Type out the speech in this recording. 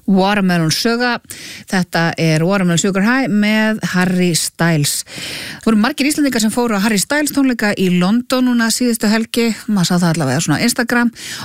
Watermelon Sugar. Þetta Watermelon Sugar High með Harry Styles. Það voru margir Íslendingar sem fóru á Harry Styles tónleika í London núna síðustu helgi. Maður sá það allavega svona á Instagram